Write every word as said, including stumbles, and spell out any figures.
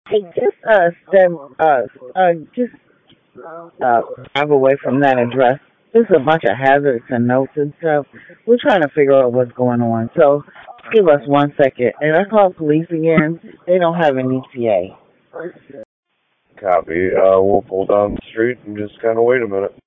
Hey, just uh, step, uh, uh, just uh, drive away from that address. There's a bunch of hazards and notes and stuff. We're trying to figure out what's going on. So give us one second. And I call police again. They don't have an E T A. Copy. Uh, we'll pull down the street and just kind of wait a minute.